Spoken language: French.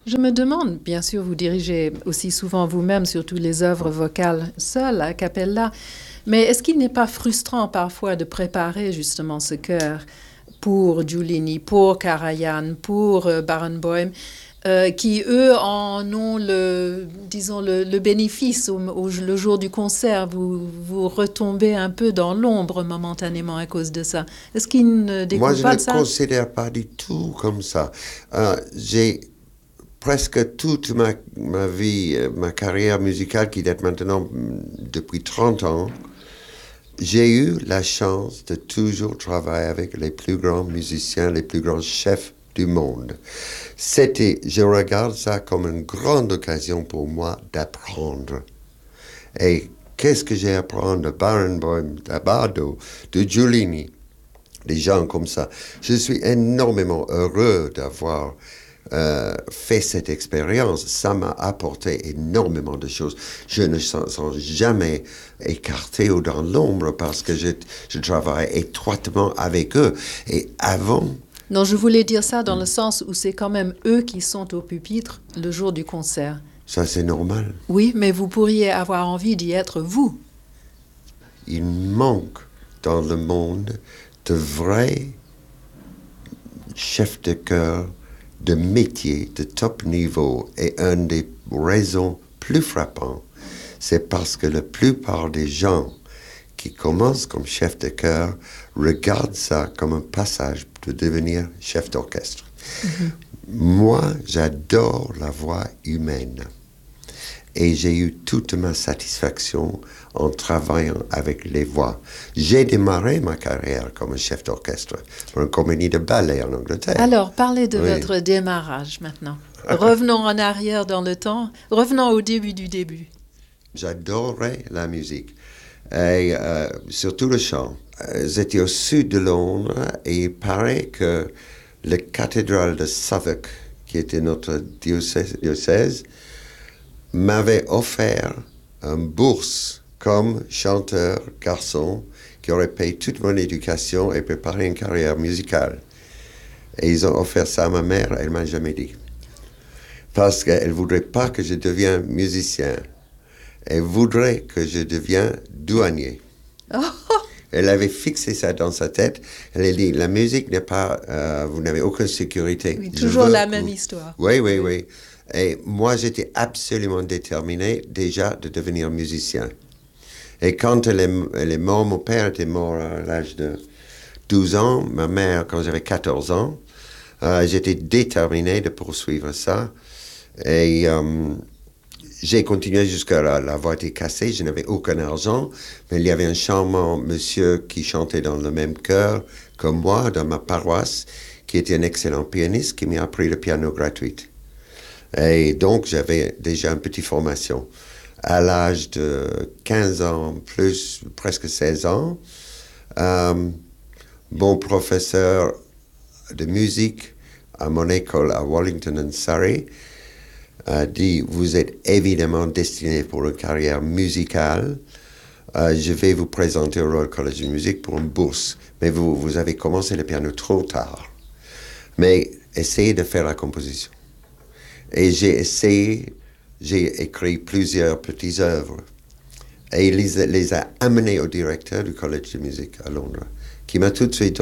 Je me demande, bien sûr, vous dirigez aussi souvent vous-même, surtout les œuvres vocales seules, a cappella, mais est-ce qu'il n'est pas frustrant parfois de préparer justement ce chœur pour Giulini, pour Karajan, pour Barenboim, qui eux en ont le bénéfice le jour du concert, vous retombez un peu dans l'ombre momentanément à cause de ça. Est-ce qu'ils ne découvrent pas de ça? Moi, je ne le considère pas du tout comme ça. J'ai presque toute ma vie, ma carrière musicale qui date maintenant depuis 30 ans, j'ai eu la chance de toujours travailler avec les plus grands musiciens, les plus grands chefs du monde. Je regarde ça comme une grande occasion pour moi d'apprendre. Et qu'est-ce que j'ai à apprendre de Barenboim, d'Abbado, de Giulini, des gens comme ça. Je suis énormément heureux d'avoir fait cette expérience. Ça m'a apporté énormément de choses. Je ne me sens jamais écarté ou dans l'ombre parce que je travaille étroitement avec eux. Et avant... Non, je voulais dire ça dans le sens où c'est quand même eux qui sont au pupitre le jour du concert. Ça, c'est normal. Oui, mais vous pourriez avoir envie d'y être vous. Il manque dans le monde de vrais chefs de chœur de métier de top niveau. Et une des raisons plus frappantes, c'est parce que la plupart des gens qui commencent comme chef de chœur regardent ça comme un passage de devenir chef d'orchestre. Mm-hmm. Moi, j'adore la voix humaine. Et j'ai eu toute ma satisfaction en travaillant avec les voix. J'ai démarré ma carrière comme chef d'orchestre pour une compagnie de ballet en Angleterre. Alors, parlez de votre démarrage maintenant. Revenons en arrière dans le temps. Revenons au début du début. J'adorais la musique. Et surtout le chant. J'étais au sud de Londres et il paraît que la cathédrale de Southwark, qui était notre diocèse, m'avait offert une bourse comme chanteur garçon qui aurait payé toute mon éducation et préparé une carrière musicale. Et ils ont offert ça à ma mère, elle ne m'a jamais dit. Parce qu'elle ne voudrait pas que je devienne musicien. Elle voudrait que je devienne douanier. Oh. Elle avait fixé ça dans sa tête. Elle a dit, la musique n'est pas... vous n'avez aucune sécurité. Oui, toujours la même histoire. Oui. Et moi, j'étais absolument déterminé déjà de devenir musicien. Et quand elle est morte, mon père était mort à l'âge de 12 ans, ma mère quand j'avais 14 ans, j'étais déterminé de poursuivre ça. Et j'ai continué jusqu'à la voix était cassée, je n'avais aucun argent, mais il y avait un charmant monsieur qui chantait dans le même chœur que moi, dans ma paroisse, qui était un excellent pianiste, qui m'a appris le piano gratuit. Et donc, j'avais déjà une petite formation. À l'âge de 15 ans, plus presque 16 ans, mon professeur de musique à mon école à Wallington and Surrey a dit, vous êtes évidemment destiné pour une carrière musicale. Je vais vous présenter au Royal College of Music pour une bourse. Mais vous avez commencé le piano trop tard. Mais essayez de faire la composition. Et j'ai écrit plusieurs petites œuvres. Et il les a amenées au directeur du Collège de musique à Londres, qui m'a tout de suite